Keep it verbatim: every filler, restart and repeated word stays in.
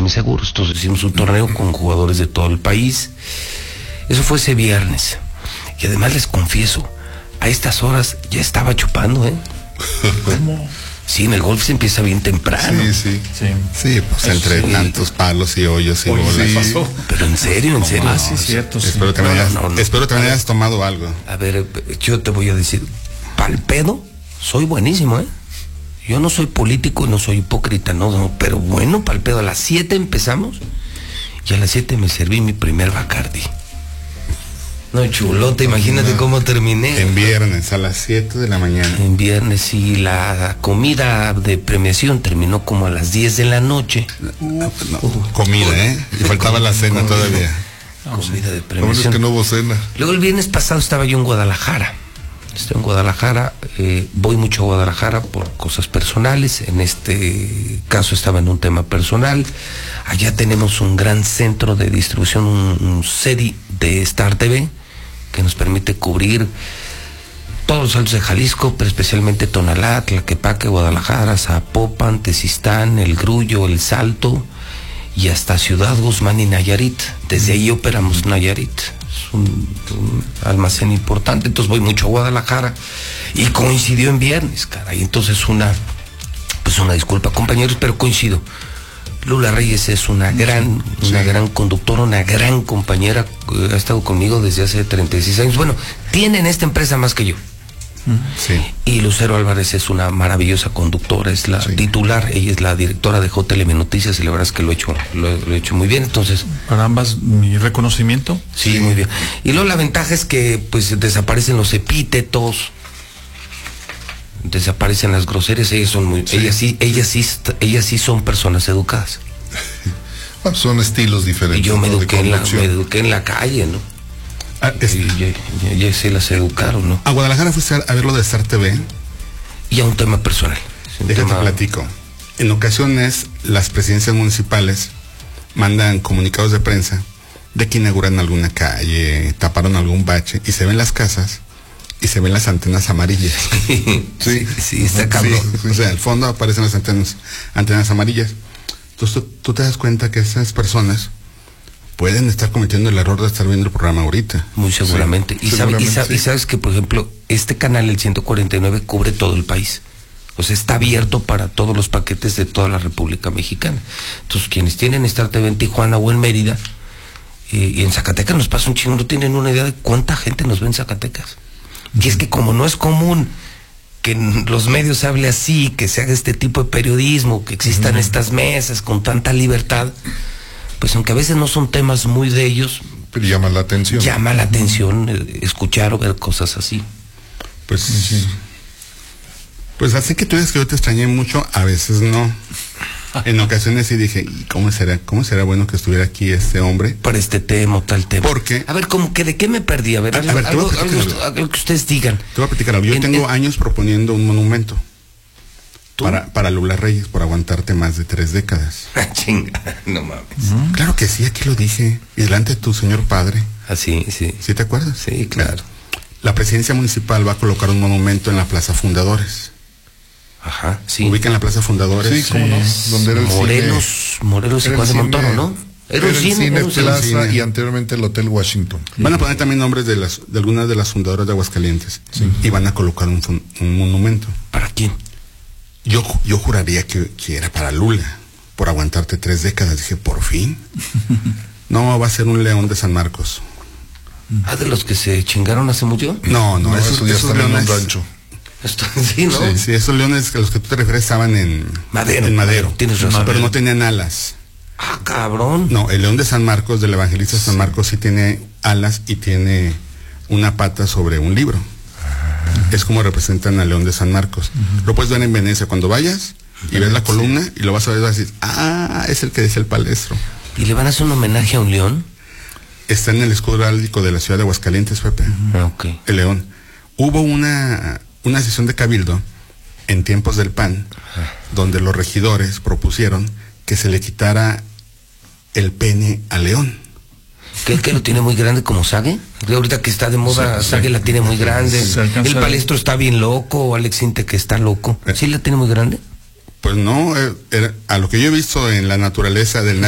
mis seguros. Entonces hicimos un torneo con jugadores de todo el país. Eso fue ese viernes. Y además les confieso, a estas horas ya estaba chupando, ¿eh? ¿Cómo? Sí, en el golf se empieza bien temprano. Sí, sí. Sí, sí pues Eso entre sí. tantos palos y hoyos y Oye, bolas. sí. pasó. Pero en serio, en serio. Ah, sí, cierto, sí. Espero que No, me no, hayas, no, no. espero que me hayas tomado algo. A ver, yo te voy a decir, pal pedo, soy buenísimo, ¿eh? Yo no soy político, no soy hipócrita, no, no, pero bueno, pal pedo, a las siete empezamos y a las siete me serví mi primer Bacardi. No, chulote, imagínate cómo terminé. En viernes a las siete de la mañana. En viernes, y la comida de premiación terminó como a las diez de la noche. No, comida, ¿eh? Y faltaba la cena Comida. todavía. Comida de Lo bueno es premiación. que no hubo cena. Luego el viernes pasado estaba yo en Guadalajara. Estoy en Guadalajara, eh, voy mucho a Guadalajara por cosas personales. En este caso estaba en un tema personal. Allá tenemos un gran centro de distribución, un, un C D I de Star T V, que nos permite cubrir todos los altos de Jalisco, pero especialmente Tonalá, Tlaquepaque, Guadalajara, Zapopan, Tezistán, El Grullo, El Salto y hasta Ciudad Guzmán y Nayarit. Desde ahí operamos Nayarit. Es un, un almacén importante, entonces voy mucho a Guadalajara y coincidió en viernes, caray. Entonces una, pues una disculpa, compañeros, pero coincido. Lula Reyes es una gran, sí. una gran conductora, una gran compañera, eh, ha estado conmigo desde hace treinta y seis años. Bueno, tiene en esta empresa más que yo. Sí. Y Lucero Álvarez es una maravillosa conductora, es la Sí. titular, ella es la directora de J T L M Noticias y la verdad es que lo he hecho, lo, lo he hecho muy bien, entonces... Para ambas, mi reconocimiento. Sí, Sí. muy bien. Y luego la ventaja es que pues desaparecen los epítetos, desaparecen las groserías, ellas son muy, Sí. ellas sí, ellas sí, ellas sí son personas educadas. Bueno, son estilos Y diferentes. yo me ¿no? de eduqué en la, me conducción. eduqué en la calle, ¿no? Ah, es- Y ya, ya, ya se las educaron, ¿no? a Guadalajara fuiste a ver lo de Star T V. Y a un tema personal. Es un Déjate tema- platico. En ocasiones las presidencias municipales mandan comunicados de prensa de que inauguran alguna calle, taparon algún bache y se ven las casas y se ven las antenas amarillas. Sí, sí, está cabrón. Sí, o sea, al fondo aparecen las antenas, antenas amarillas. Entonces tú, tú te das cuenta que esas personas pueden estar cometiendo el error de estar viendo el programa ahorita. Muy seguramente. Sí, y, sabe- y, seguramente, sa- sí. y sabes que, por ejemplo, este canal, el ciento cuarenta y nueve, cubre todo el país. O sea, está abierto para todos los paquetes de toda la República Mexicana. Entonces, quienes tienen Star T V en Tijuana o en Mérida, eh, y en Zacatecas nos pasa un chingo, no tienen una idea de cuánta gente nos ve en Zacatecas. Y es que como no es común que en los medios se hable así, que se haga este tipo de periodismo, que existan estas mesas con tanta libertad, pues aunque a veces no son temas muy de ellos, Pero llama la atención. llama la atención eh, escuchar o ver cosas así. Pues, pues así que tú dices que yo te extrañé mucho, a veces no. En ocasiones sí dije, ¿y cómo será, cómo será bueno que estuviera aquí este hombre? Para este tema o tal tema. ¿Por qué? A ver, como que de qué me perdí, a ver, A- a algo, ver, te voy a algo, platicar algo- algo. algo que ustedes digan. Te voy a platicar algo. Yo En- tengo en- años proponiendo un monumento ¿Tú? para, para Lula Reyes por aguantarte más de tres décadas. Chinga, no mames. Claro que sí, aquí lo dije. Y delante de tu señor padre. Así, sí. ¿Sí te acuerdas? Sí, claro. La presidencia municipal va a colocar un monumento en la Plaza Fundadores. Ajá, sí. Ubican la Plaza Fundadores. Sí, cómo no. Donde era el Morelos, cine. Morelos y Era el Juan de cine- Montoro, ¿no? Era el cine, era un Plaza cine. y anteriormente el Hotel Washington. Van a poner también nombres de las de algunas de las fundadoras de Aguascalientes. Y van a colocar un, fun- un monumento. ¿Para quién? Yo, ju- yo juraría que, que era para Lula, por aguantarte tres décadas. Dije, por fin. No, va a ser un león de San Marcos. Ah, de los que se chingaron hace mucho. No, no, No, esos, eso ya esos está en leones. un rancho. Esto, sí, ¿no? Sí, sí, esos leones a los que tú te refieres estaban en Madero. En Madero. Tienes razón. Pero no tenían alas. Ah, cabrón. No, el león de San Marcos, del evangelista de San Marcos, sí tiene alas y tiene una pata sobre un libro. Es como representan al león de San Marcos. Lo puedes ver en Venecia cuando vayas y ves la columna y lo vas a ver y vas a decir, ah, es el que dice el palestro. ¿Y le van a hacer un homenaje a un león? Está en el escudo heráldico de la ciudad de Aguascalientes, Pepe. Ah, ok. El león. Hubo una, una sesión de cabildo en tiempos del P A N, donde los regidores propusieron que se le quitara el pene al león. ¿Qué, que lo tiene muy grande como Sague? Ahorita que está de moda, Sí, Sague sí. la tiene muy grande. Se alcanza El a- palestro está bien loco, Alex Inte que está loco. ¿Sí la tiene muy grande? Pues no, eh, era- a lo que yo he visto en la naturaleza del